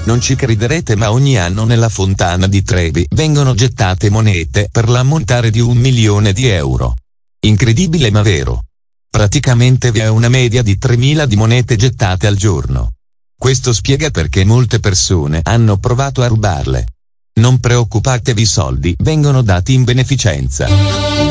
Non ci crederete, ma ogni anno nella fontana di Trevi vengono gettate monete per l'ammontare di 1 milione di euro. Incredibile ma vero. Praticamente vi è una media di 3.000 di monete gettate al giorno. Questo spiega perché molte persone hanno provato a rubarle. Non preoccupatevi, i soldi vengono dati in beneficenza.